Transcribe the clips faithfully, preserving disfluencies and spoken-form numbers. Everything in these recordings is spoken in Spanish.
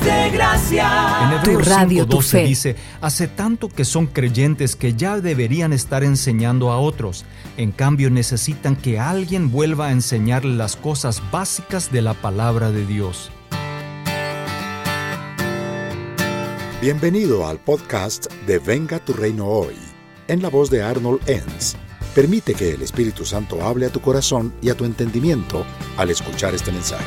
de gracia. En Hebreos Tu radio, cinco tu doce fe. dice: hace tanto que son creyentes que ya deberían estar enseñando a otros. En cambio, necesitan que alguien vuelva a enseñarles las cosas básicas de la palabra de Dios. Bienvenido al podcast de Venga tu Reino Hoy, en la voz de Arnold Enns. Permite que el Espíritu Santo hable a tu corazón y a tu entendimiento al escuchar este mensaje.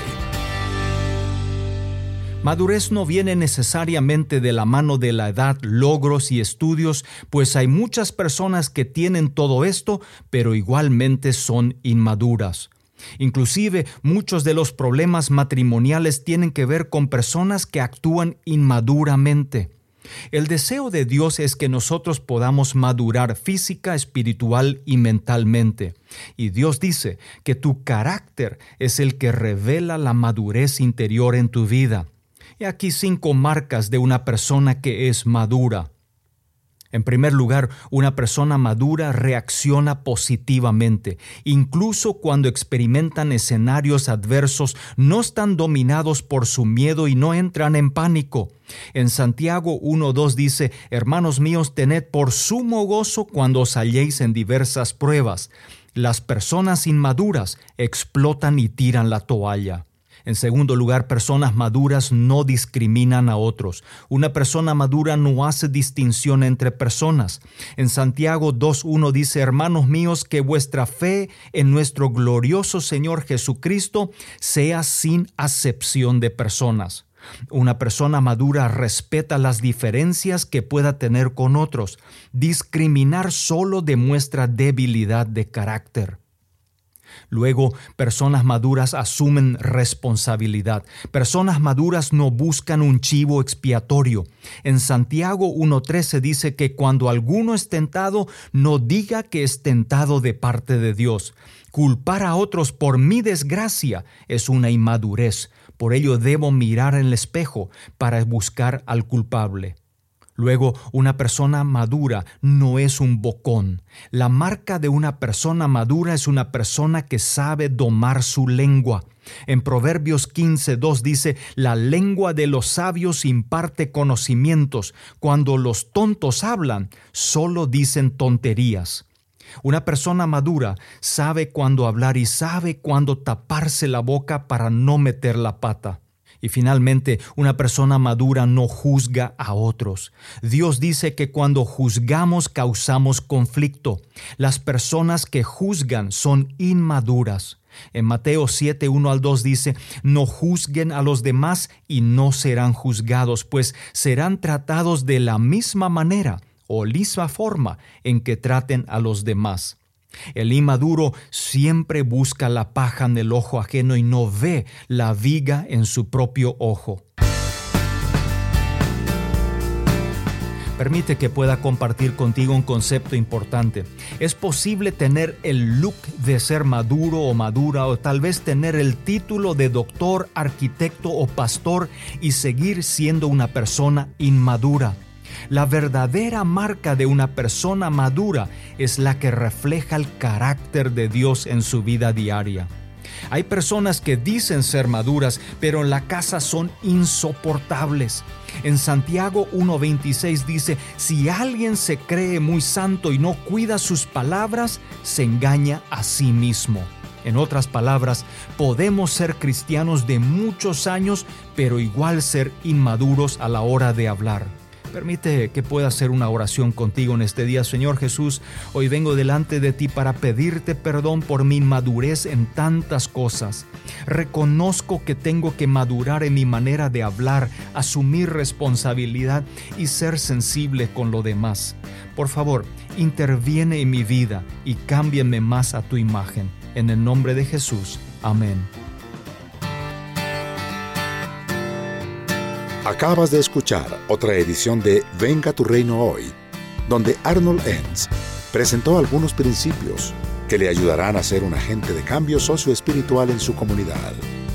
Madurez no viene necesariamente de la mano de la edad, logros y estudios, pues hay muchas personas que tienen todo esto, pero igualmente son inmaduras. Inclusive, muchos de los problemas matrimoniales tienen que ver con personas que actúan inmaduramente. El deseo de Dios es que nosotros podamos madurar física, espiritual y mentalmente. Y Dios dice que tu carácter es el que revela la madurez interior en tu vida. Y aquí cinco marcas de una persona que es madura. En primer lugar, una persona madura reacciona positivamente. Incluso cuando experimentan escenarios adversos, no están dominados por su miedo y no entran en pánico. En Santiago uno dos dice: hermanos míos, tened por sumo gozo cuando os halléis en diversas pruebas. Las personas inmaduras explotan y tiran la toalla. En segundo lugar, personas maduras no discriminan a otros. Una persona madura no hace distinción entre personas. En Santiago dos uno dice: hermanos míos, que vuestra fe en nuestro glorioso Señor Jesucristo sea sin acepción de personas. Una persona madura respeta las diferencias que pueda tener con otros. Discriminar solo demuestra debilidad de carácter. Luego, personas maduras asumen responsabilidad. Personas maduras no buscan un chivo expiatorio. En Santiago uno trece dice que cuando alguno es tentado, no diga que es tentado de parte de Dios. Culpar a otros por mi desgracia es una inmadurez. Por ello debo mirar en el espejo para buscar al culpable. Luego, una persona madura no es un bocón. La marca de una persona madura es una persona que sabe domar su lengua. En Proverbios quince dos dice: la lengua de los sabios imparte conocimientos. Cuando los tontos hablan, solo dicen tonterías. Una persona madura sabe cuándo hablar y sabe cuándo taparse la boca para no meter la pata. Y finalmente, una persona madura no juzga a otros. Dios dice que cuando juzgamos causamos conflicto. Las personas que juzgan son inmaduras. En Mateo siete uno al dos dice: no juzguen a los demás y no serán juzgados, pues serán tratados de la misma manera o misma forma en que traten a los demás. El inmaduro siempre busca la paja en el ojo ajeno y no ve la viga en su propio ojo. Permite que pueda compartir contigo un concepto importante. Es posible tener el look de ser maduro o madura, o tal vez tener el título de doctor, arquitecto o pastor y seguir siendo una persona inmadura. La verdadera marca de una persona madura es la que refleja el carácter de Dios en su vida diaria. Hay personas que dicen ser maduras, pero en la casa son insoportables. En Santiago uno veintiséis dice: si alguien se cree muy santo y no cuida sus palabras, se engaña a sí mismo. En otras palabras, podemos ser cristianos de muchos años, pero igual ser inmaduros a la hora de hablar. Permite que pueda hacer una oración contigo en este día. Señor Jesús, hoy vengo delante de ti para pedirte perdón por mi inmadurez en tantas cosas. Reconozco que tengo que madurar en mi manera de hablar, asumir responsabilidad y ser sensible con lo demás. Por favor, interviene en mi vida y cámbiame más a tu imagen. En el nombre de Jesús. Amén. Acabas de escuchar otra edición de Venga tu Reino Hoy, donde Arnold Enns presentó algunos principios que le ayudarán a ser un agente de cambio socioespiritual en su comunidad.